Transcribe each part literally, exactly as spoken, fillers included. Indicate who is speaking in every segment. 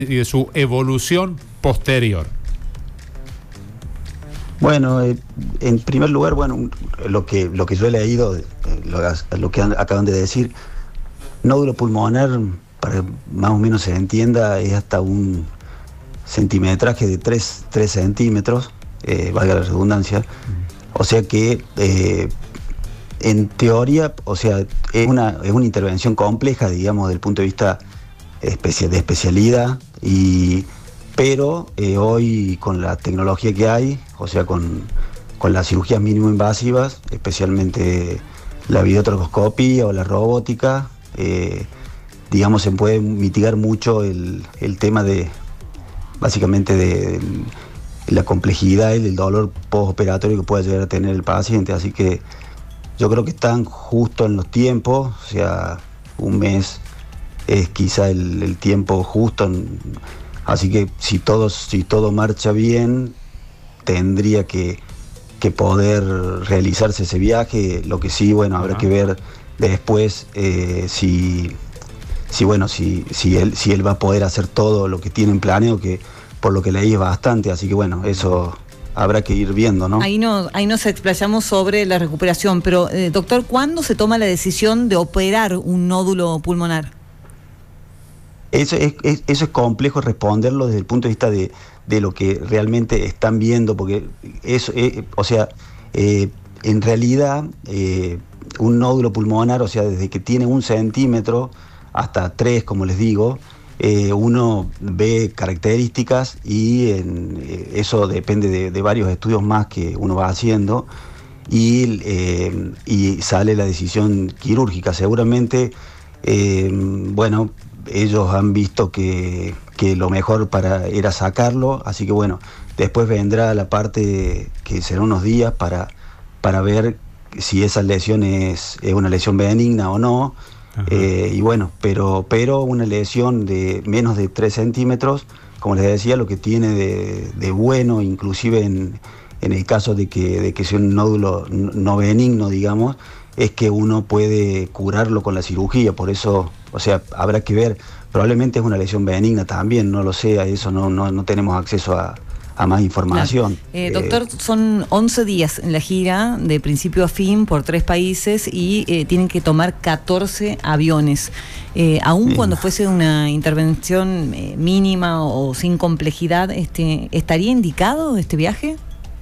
Speaker 1: y de su evolución posterior.
Speaker 2: Bueno, eh, en primer lugar, bueno, lo que lo que yo he leído, eh, lo, lo que acaban de decir, nódulo pulmonar, para más o menos se entienda, es hasta un centimetraje de tres centímetros, eh, valga la redundancia. O sea que, eh, en teoría, o sea, es una, es una intervención compleja, digamos, desde el punto de vista especia, de especialidad, y, pero eh, hoy con la tecnología que hay, o sea, con, con las cirugías mínimo invasivas, especialmente la videotracoscopia o la robótica, eh, digamos, se puede mitigar mucho el, el tema de, básicamente, de, de la complejidad y el dolor postoperatorio que pueda llegar a tener el paciente. Así que yo creo que están justo en los tiempos, o sea, un mes es quizá el, el tiempo justo, en, así que si todo, si todo marcha bien, tendría que, que poder realizarse ese viaje. Lo que sí, bueno, habrá que ver después eh, si, si, bueno, si, si, él, si él va a poder hacer todo lo que tiene en planeo, que por lo que leí es bastante, así que bueno, eso habrá que ir viendo, ¿no?
Speaker 3: Ahí, no, ahí nos explayamos sobre la recuperación, pero eh, doctor, ¿cuándo se toma la decisión de operar un nódulo pulmonar?
Speaker 2: Eso es, es, eso es complejo responderlo desde el punto de vista de, de lo que realmente están viendo, porque eso, eh, o sea, eh, en realidad eh, un nódulo pulmonar, o sea, desde que tiene un centímetro hasta tres, como les digo, eh, uno ve características y en, eh, eso depende de, de varios estudios más que uno va haciendo, y, eh, y sale la decisión quirúrgica. Seguramente, eh, bueno, ellos han visto que, que lo mejor para era sacarlo, así que bueno, después vendrá la parte que será unos días para, para ver si esa lesión es, es una lesión benigna o no. Eh, y bueno, pero, pero una lesión de menos de tres centímetros, como les decía, lo que tiene de, de bueno, inclusive en, en el caso de que, de que sea un nódulo no benigno, digamos, es que uno puede curarlo con la cirugía. Por eso, o sea, habrá que ver, probablemente es una lesión benigna también, no lo sé, a eso no, no, no tenemos acceso a, a más información.
Speaker 3: Claro. Eh, doctor, eh, son once días en la gira, de principio a fin, por tres países, y eh, tienen que tomar catorce aviones. Eh, aún sí. Cuando fuese una intervención eh, mínima o sin complejidad, este, ¿estaría indicado este viaje?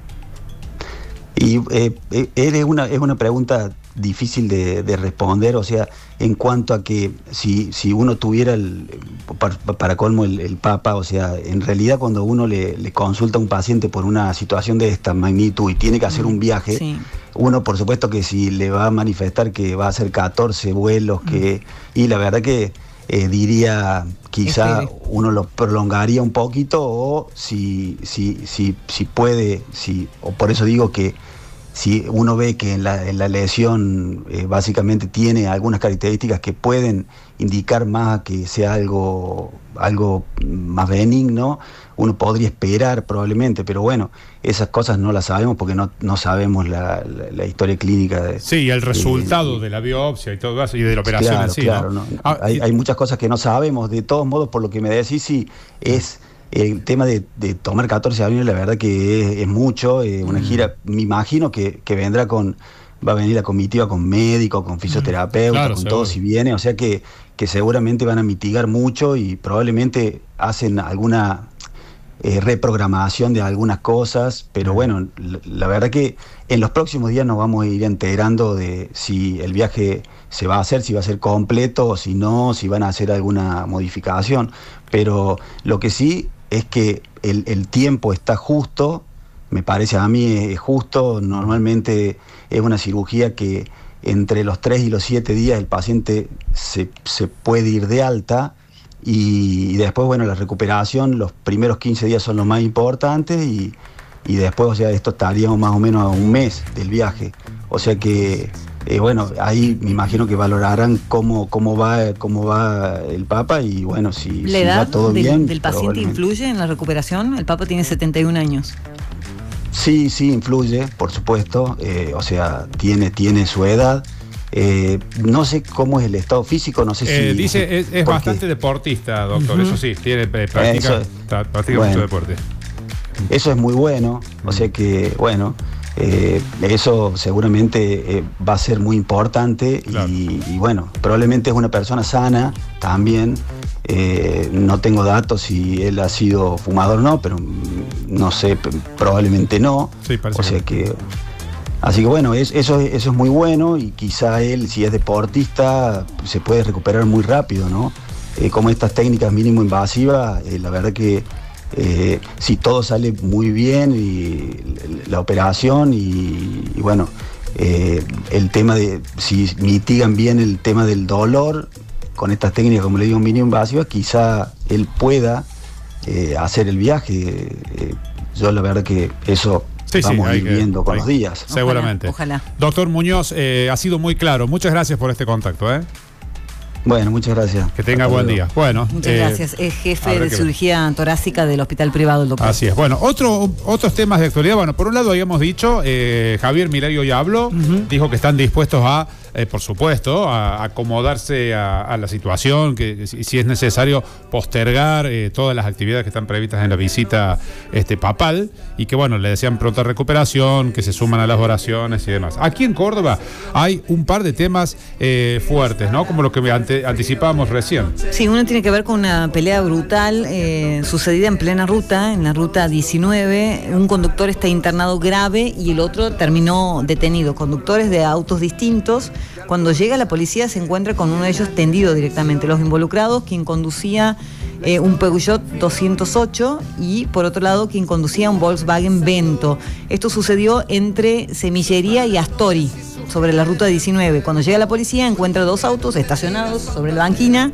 Speaker 2: Y eh, eh, es, una, es una pregunta difícil de, de responder, o sea, en cuanto a que si, si uno tuviera, el, para, para colmo, el, el Papa, o sea, en realidad cuando uno le, le consulta a un paciente por una situación de esta magnitud y tiene que hacer un viaje, sí. Uno por supuesto que si le va a manifestar que va a hacer catorce vuelos, que y la verdad que eh, diría, quizá Espere. uno lo prolongaría un poquito, o si, si, si, si puede, si, o por eso digo que si uno ve que en la, en la lesión eh, básicamente tiene algunas características que pueden indicar más que sea algo, algo más benigno, uno podría esperar probablemente, pero bueno, esas cosas no las sabemos porque no, no sabemos la, la, la historia clínica. De,
Speaker 1: sí, el resultado de, de la biopsia y todo eso, y de la operación
Speaker 2: claro,
Speaker 1: en sí,
Speaker 2: claro,
Speaker 1: ¿no?
Speaker 2: ¿no?
Speaker 1: Ah,
Speaker 2: hay,
Speaker 1: y...
Speaker 2: hay muchas cosas que no sabemos. De todos modos, por lo que me decís, sí, es... El tema de, de tomar catorce aviones, la verdad que es, es mucho, eh, una mm. gira, me imagino que, que vendrá con, va a venir la comitiva con médicos, con fisioterapeutas, claro, con todo si viene, o sea que, que seguramente van a mitigar mucho y probablemente hacen alguna eh, reprogramación de algunas cosas, pero bueno, la, la verdad que en los próximos días nos vamos a ir enterando de si el viaje se va a hacer, si va a ser completo o si no, si van a hacer alguna modificación, pero lo que sí es que el, el tiempo está justo, me parece a mí es justo. Normalmente es una cirugía que entre los tres y los siete días el paciente se, se puede ir de alta, y, y después, bueno, la recuperación, los primeros quince días son los más importantes, y, y después, o sea, esto estaríamos más o menos a un mes del viaje, o sea que Eh, bueno, ahí me imagino que valorarán cómo, cómo va cómo va el Papa, y bueno, si,
Speaker 3: ¿La
Speaker 2: si
Speaker 3: edad
Speaker 2: va todo
Speaker 3: del,
Speaker 2: bien.
Speaker 3: del paciente influye en la recuperación? El Papa tiene setenta y un años.
Speaker 2: Sí, sí, influye, por supuesto, eh, o sea, tiene, tiene su edad, Eh, no sé cómo es el estado físico, no sé
Speaker 1: eh,
Speaker 2: si...
Speaker 1: Dice, es, es bastante deportista, doctor, uh-huh. Eso sí, tiene, practica, eso, practica bueno, mucho deporte.
Speaker 2: Eso es muy bueno, o sea que, bueno, eh, eso seguramente eh, va a ser muy importante, claro. y, y bueno, probablemente es una persona sana también. Eh, no tengo datos si él ha sido fumador o no, pero no sé, probablemente no.
Speaker 1: Sí, parece
Speaker 2: o sea que... Así que bueno, es, eso, eso es muy bueno, y quizá él, si es deportista, se puede recuperar muy rápido, ¿no? Eh, como estas técnicas mínimo invasivas, eh, la verdad que eh, si todo sale muy bien, y la operación, y, y bueno, eh, el tema de, si mitigan bien el tema del dolor, con estas técnicas, como le digo, mínimo invasivas, quizá él pueda eh, hacer el viaje. Eh, yo la verdad que eso... Sí, vamos sí, a ir que, viendo con hay, los días.
Speaker 1: Seguramente.
Speaker 3: Ojalá. ojalá.
Speaker 1: Doctor Muñoz, eh, ha sido muy claro. Muchas gracias por este contacto. ¿eh?
Speaker 2: Bueno, muchas gracias.
Speaker 1: Que tenga Hasta buen luego. día. Bueno,
Speaker 3: muchas eh, gracias. Es jefe de cirugía ver. torácica del Hospital Privado, el doctor.
Speaker 1: Así es. Bueno, otro, otros temas de actualidad. Bueno, por un lado habíamos dicho, eh, Javier Milei hoy habló, uh-huh. dijo que están dispuestos a, eh, por supuesto, a acomodarse a, a la situación, que si, si es necesario postergar eh, todas las actividades que están previstas en la visita este, papal, y que bueno, le desean pronta recuperación, que se suman a las oraciones y demás. Aquí en Córdoba hay un par de temas eh, fuertes, ¿no? Como lo que ante, anticipábamos recién.
Speaker 3: Sí, uno tiene que ver con una pelea brutal eh, sucedida en plena ruta, en la ruta diecinueve. Un conductor está internado grave y el otro terminó detenido. Conductores de autos distintos. Cuando llega la policía se encuentra con uno de ellos tendido directamente. Los involucrados, quien conducía eh, un Peugeot doscientos ocho, y por otro lado quien conducía un Volkswagen Vento. Esto sucedió entre Semillería y Astori, sobre la ruta diecinueve. Cuando llega la policía encuentra dos autos estacionados sobre la banquina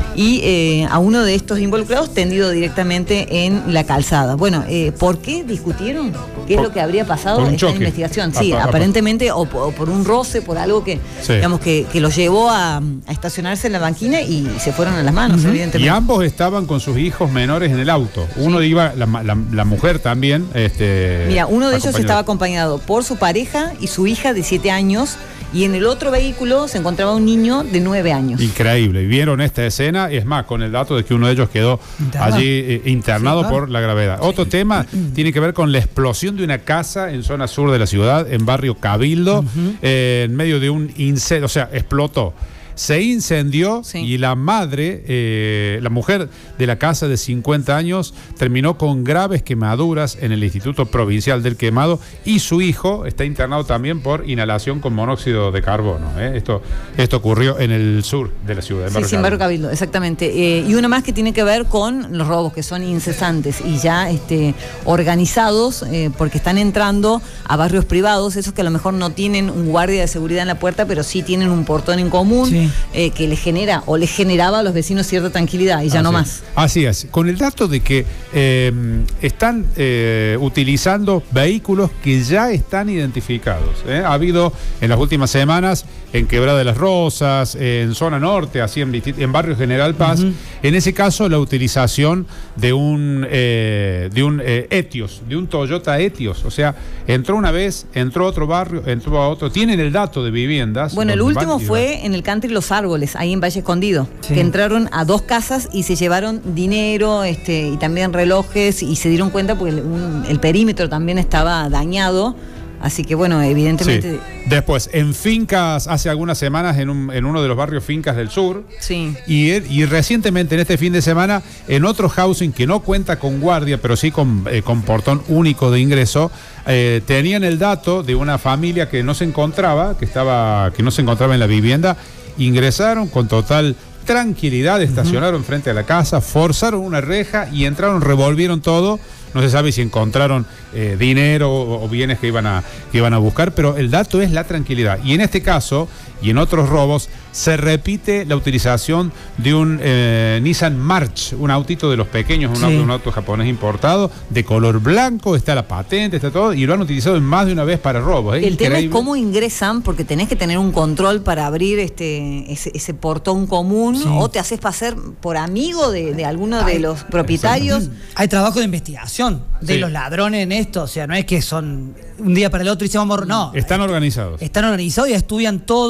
Speaker 3: y eh, a uno de estos involucrados tendido directamente en la calzada. Bueno, eh, ¿por qué discutieron? ¿Qué es lo que habría pasado en esta investigación? Sí, apa, aparentemente apa. O, o por un roce, por algo que, sí. digamos, que, que los llevó a, a estacionarse en la banquina y se fueron a las manos, uh-huh. evidentemente.
Speaker 1: Y ambos estaban con sus hijos menores en el auto. Uno sí. iba, la, la, la mujer también. Este,
Speaker 3: Mira, uno de ellos estaba acompañado por su pareja y su hija de siete años. Y en el otro vehículo se encontraba un niño de nueve años.
Speaker 1: Increíble. Y vieron esta escena, es más, con el dato de que uno de ellos quedó ¿Internado? allí eh, internado sí, claro. por la gravedad. Sí. Otro tema tiene que ver con la explosión de una casa en zona sur de la ciudad, en barrio Cabildo, uh-huh. eh, en medio de un incendio, o sea, explotó. Se incendió sí. y la madre, eh, la mujer de la casa de cincuenta años, terminó con graves quemaduras en el Instituto Provincial del Quemado, y su hijo está internado también por inhalación con monóxido de carbono. ¿eh? Esto, esto ocurrió en el sur de la ciudad.
Speaker 3: Sí, sí, en Barrio Cabildo, exactamente. Eh, y una más que tiene que ver con los robos, que son incesantes y ya este, organizados, eh, porque están entrando a barrios privados, esos que a lo mejor no tienen un guardia de seguridad en la puerta, pero sí tienen un portón en común. Sí. Eh, que le genera o le generaba a los vecinos cierta tranquilidad y ya Así no más.
Speaker 1: Así es, con el dato de que eh, están eh, utilizando vehículos que ya están identificados. ¿eh? Ha habido en las últimas semanas en Quebrada de las Rosas, en zona norte, así en, en barrio General Paz, uh-huh. en ese caso la utilización de un eh, de un eh, Etios, de un Toyota Etios, o sea, entró una vez, entró a otro barrio, entró a otro, tienen el dato de viviendas.
Speaker 3: Bueno, el último fue en el Country Los Árboles, ahí en Valle Escondido, sí. que entraron a dos casas y se llevaron dinero este, y también relojes, y se dieron cuenta porque el, un, el perímetro también estaba dañado. Así que bueno, evidentemente...
Speaker 1: Sí. Después, en fincas, hace algunas semanas, en, un, en uno de los barrios fincas del sur,
Speaker 3: sí.
Speaker 1: y, y recientemente, en este fin de semana, en otro housing que no cuenta con guardia, pero sí con, eh, con portón único de ingreso, eh, tenían el dato de una familia que no se encontraba, que, estaba, que no se encontraba en la vivienda, ingresaron con total tranquilidad, estacionaron uh-huh. frente a la casa, forzaron una reja y entraron, revolvieron todo. No se sabe si encontraron eh, dinero o, o bienes que iban, a, que iban a buscar, pero el dato es la tranquilidad. Y en este caso, y en otros robos, se repite la utilización de un eh, Nissan March, un autito de los pequeños, un, sí. auto, un auto japonés importado, de color blanco, está la patente, está todo, y lo han utilizado más de una vez para robos.
Speaker 3: El tema es cómo ingresan, porque tenés que tener un control para abrir este ese, ese portón común, sí. o te haces pasar por amigo de, de alguno Ay, de los propietarios.
Speaker 4: Hay trabajo de investigación de sí. los ladrones en esto, o sea, no es que son un día para el otro y se vamos, no.
Speaker 1: Están organizados.
Speaker 4: Están organizados y estudian todo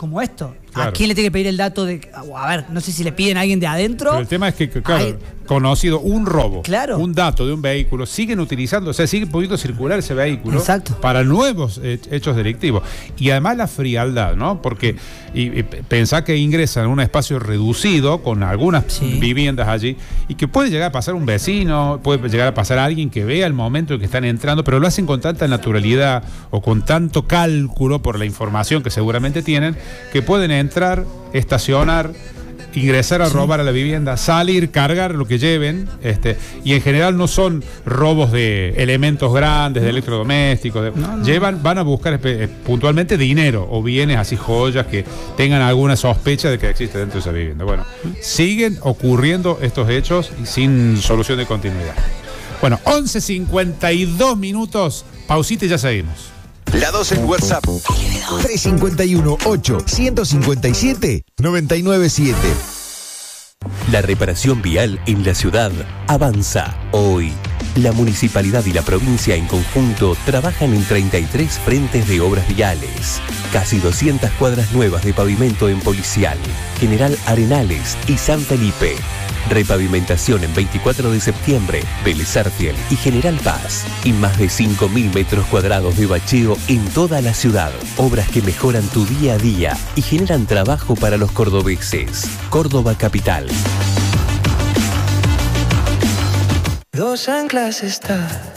Speaker 4: como esto.
Speaker 1: Claro.
Speaker 4: ¿A quién le tiene que pedir el dato de, a ver, no sé si le piden a alguien de adentro?
Speaker 1: Pero el tema es que, claro,
Speaker 4: Ay,
Speaker 1: conocido un robo,
Speaker 4: claro.
Speaker 1: un dato de un vehículo, siguen utilizando, o sea, sigue pudiendo circular ese vehículo
Speaker 4: Exacto.
Speaker 1: para nuevos eh, hechos delictivos. Y además la frialdad, ¿no? Porque y, y pensá que ingresan en un espacio reducido con algunas
Speaker 4: Sí.
Speaker 1: viviendas allí y que puede llegar a pasar un vecino, puede llegar a pasar alguien que vea el momento en que están entrando, pero lo hacen con tanta naturalidad o con tanto cálculo por la información que seguramente tienen, que pueden entrar, estacionar, ingresar a robar a la vivienda, salir, cargar lo que lleven, este, y en general no son robos de elementos grandes, de electrodomésticos, de,
Speaker 4: No, no.
Speaker 1: llevan, van a buscar espe- puntualmente dinero o bienes así, joyas que tengan alguna sospecha de que existe dentro de esa vivienda. Bueno, siguen ocurriendo estos hechos y sin solución de continuidad. Bueno, once cincuenta y dos minutos, pausita y ya seguimos.
Speaker 5: La dos en WhatsApp. tres cinco uno, ocho, uno cinco siete, nueve nueve siete.
Speaker 6: La reparación vial en la ciudad avanza. Hoy, la municipalidad y la provincia en conjunto trabajan en treinta y tres frentes de obras viales. Casi doscientas cuadras nuevas de pavimento en Policial, General Arenales y San Felipe. Repavimentación en veinticuatro de septiembre, Vélez Arfiel y General Paz. Y más de cinco mil metros cuadrados de bacheo en toda la ciudad. Obras que mejoran tu día a día y generan trabajo para los cordobeses. Córdoba Capital.
Speaker 7: Dos anclas está